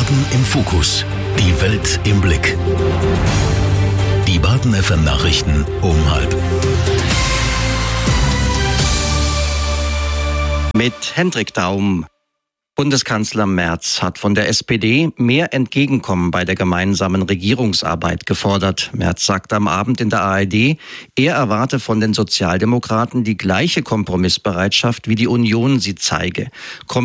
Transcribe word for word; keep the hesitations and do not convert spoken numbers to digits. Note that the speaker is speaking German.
Baden im Fokus. Die Welt im Blick. Die Baden F M Nachrichten um halb. Mit Hendrik Daum. Bundeskanzler Merz hat von der S P D mehr Entgegenkommen bei der gemeinsamen Regierungsarbeit gefordert. Merz sagte am Abend in der A R D, er erwarte von den Sozialdemokraten die gleiche Kompromissbereitschaft, wie die Union sie zeige.